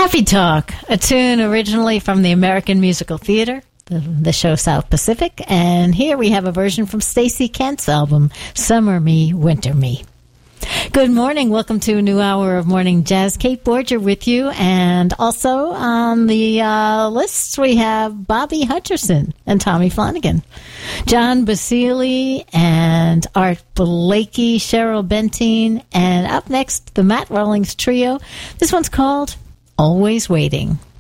Happy Talk, a tune originally from the American Musical Theater, the show South Pacific, and here we have a version from Stacey Kent's album, Summer Me, Winter Me. Good morning. Welcome to a new hour of Morning Jazz. Kate Borger with you. And also on the list, we have Bobby Hutcherson and Tommy Flanagan, John Basile and Art Blakey, Cheryl Bentine, and up next, the Matt Rawlings Trio. This one's called Always Waiting.